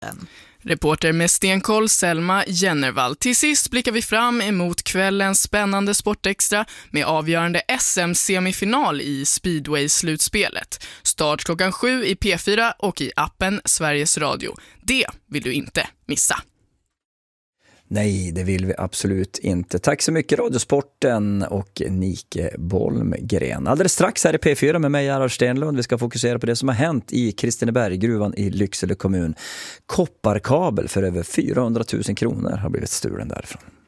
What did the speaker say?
Reporter med stenkoll Selma Jennervall. Till sist blickar vi fram emot kvällens spännande Sportextra med avgörande SM-semifinal i Speedway-slutspelet. Start klockan 7 i P4 och i appen Sveriges Radio. Det vill du inte missa. Nej, det vill vi absolut inte. Tack så mycket Radiosporten och Nike Bolmgren. Alldeles strax här i P4 med mig, Gerhard Stenlund. Vi ska fokusera på det som har hänt i Kristineberg-gruvan i Lycksele kommun. Kopparkabel för över 400 000 kronor har blivit stulen därifrån.